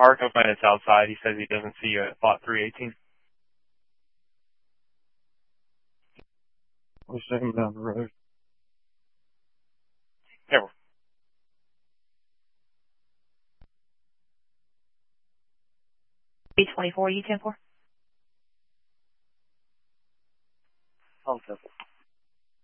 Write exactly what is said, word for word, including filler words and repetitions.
park up on its outside. He says he doesn't see you at lot three eighteen. We'll send him down the road. Never. B twenty-four, U ten four. Oh,